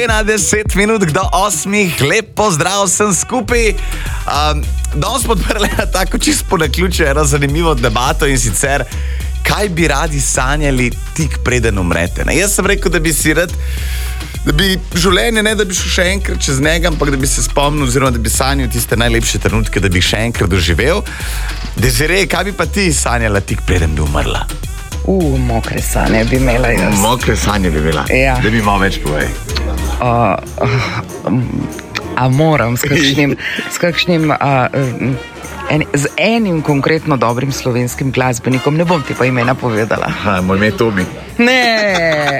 7:10 do 8, lep pozdrav vsem skupaj. Danes smo odprli tako čisto po naključju eno zanimivo debato in sicer, kaj bi radi sanjali tik preden umrete. Jaz sem rekel, da bi si rad, da bi življenje, ne da bi šel še enkrat čez njega, ampak da bi se spomnil oziroma da bi sanjal tiste najlepše trenutke, da bi jih še enkrat doživel. Desiree, kaj bi pa ti sanjala tik preden bi umrla? Mokre sanje bi imela jaz. Mokre sanje bi imela? Ja. Da mi malo več povej. A moram s kakšnim z enim konkretno dobrim slovenskim glasbenikom, ne bom ti pa imena povedala. Moj ime je Tomi. Ne,